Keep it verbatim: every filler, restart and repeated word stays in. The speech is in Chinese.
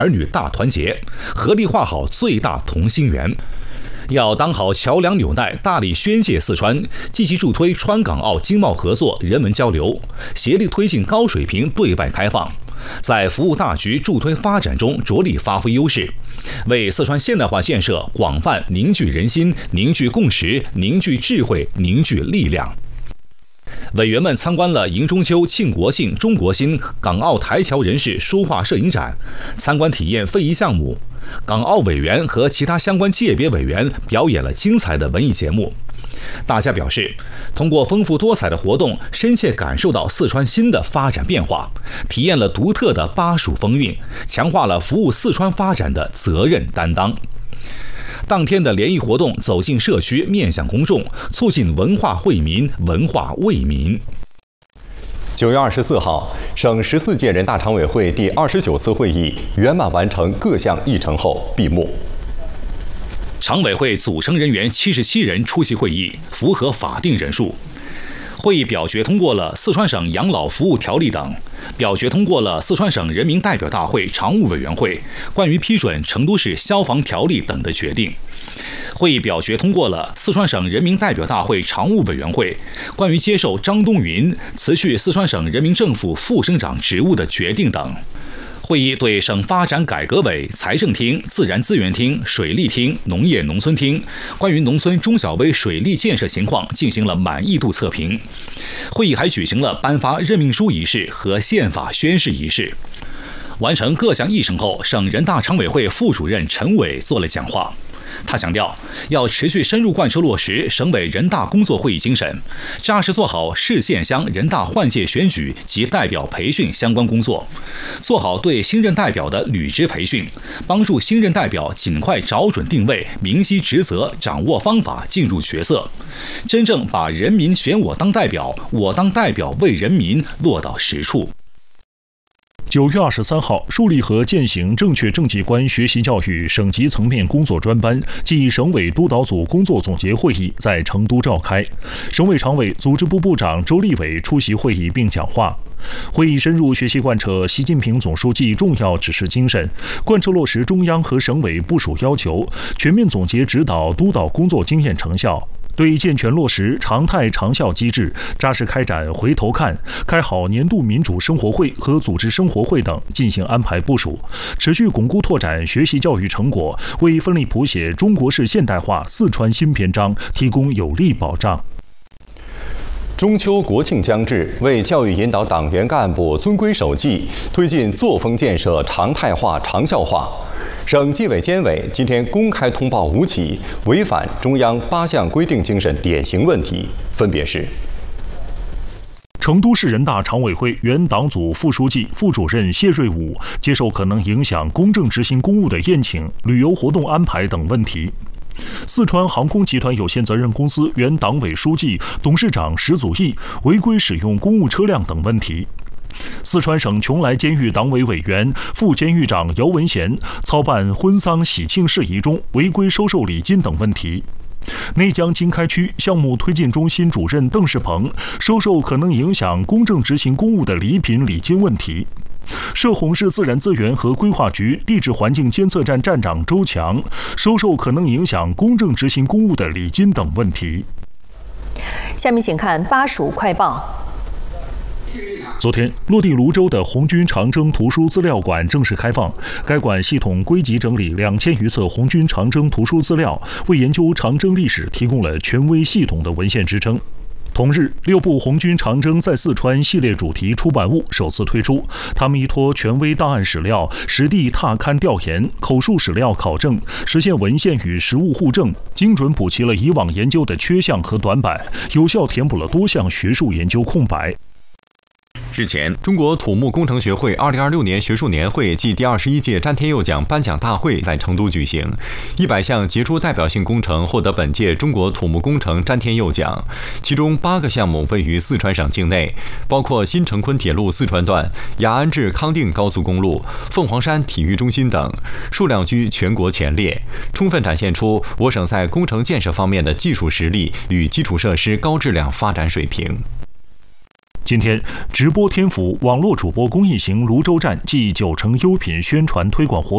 儿女大团结，合力画好最大同心圆。要当好桥梁纽带，大力宣介四川，积极助推川港澳经贸合作、人文交流，协力推进高水平对外开放，在服务大局、助推发展中着力发挥优势，为四川现代化建设广泛凝聚人心、凝聚共识、凝聚智慧、凝聚力量。委员们参观了迎中秋、庆国庆、中国新、港澳台侨人士书画摄影展，参观体验非遗项目。港澳委员和其他相关界别委员表演了精彩的文艺节目。大家表示，通过丰富多彩的活动，深切感受到四川新的发展变化，体验了独特的巴蜀风韵，强化了服务四川发展的责任担当。当天的联谊活动走进社区，面向公众，促进文化惠民、文化为民。 九月二十四号，省十四届人大常委会第二十九次会议圆满完成各项议程后闭幕。 常委会组成人员七十七人出席会议，符合法定人数。会议表决通过了《四川省养老服务条例》等，表决通过了四川省人民代表大会常务委员会关于批准成都市消防条例等的决定。会议表决通过了四川省人民代表大会常务委员会关于接受张东云辞去四川省人民政府副省长职务的决定等。会议对省发展改革委、财政厅、自然资源厅、水利厅、农业农村厅关于农村中小微水利建设情况进行了满意度测评。会议还举行了颁发任命书仪式和宪法宣誓仪式。完成各项议程后，省人大常委会副主任陈伟做了讲话。他强调，要持续深入贯彻落实省委人大工作会议精神，扎实做好市县乡人大换届选举及代表培训相关工作，做好对新任代表的履职培训，帮助新任代表尽快找准定位，明晰职责，掌握方法，进入角色，真正把人民选我当代表，我当代表为人民落到实处。 九月二十三号，树立和践行正确政绩观学习教育省级层面工作专班暨省委督导组工作总结会议在成都召开，省委常委、组织部部长周立伟出席会议并讲话。会议深入学习贯彻习近平总书记重要指示精神，贯彻落实中央和省委部署要求，全面总结指导督导工作经验成效，对健全落实常态长效机制，扎实开展回头看、开好年度民主生活会和组织生活会等进行安排部署，持续巩固拓展学习教育成果，为奋力谱写中国式现代化四川新篇章提供有力保障。 中秋国庆将至，为教育引导党员干部遵规守纪，推进作风建设常态化、长效化，省纪委监委今天公开通报五起违反中央八项规定精神典型问题，分别是： 成都市人大常委会原党组副书记、副主任谢瑞武接受可能影响公正执行公务的宴请、旅游活动安排等问题；四川航空集团有限责任公司原党委书记、董事长石祖义违规使用公务车辆等问题；四川省邛崃监狱党委委员、副监狱长姚文贤操办婚丧喜庆事宜中违规收受礼金等问题；内江经开区项目推进中心主任邓世鹏收受可能影响公正执行公务的礼品礼金问题；涉洪市自然资源和规划局地质环境监测站站长周强收受可能影响公正执行公务的礼金等问题。 下面请看巴蜀快报。 昨天，落地泸州的红军长征图书资料馆正式开放。该馆系统归集整理两千余册红军长征图书资料，为研究长征历史提供了权威系统的文献支撑。同日，六部红军长征在四川系列主题出版物首次推出，他们依托权威档案史料、实地踏勘调研、口述史料考证，实现文献与实物互证，精准补齐了以往研究的缺项和短板，有效填补了多项学术研究空白。 日前，中国土木工程学会二零二六年学术年会暨第二十一届詹天佑奖颁奖大会在成都举行，一百项杰出代表性工程获得本届中国土木工程詹天佑奖，其中八个项目位于四川省境内，包括新成昆铁路四川段、雅安至康定高速公路、凤凰山体育中心等，数量居全国前列，充分展现出我省在工程建设方面的技术实力与基础设施高质量发展水平。 今天，直播天府网络主播公益行泸州站暨九成优品宣传推广活动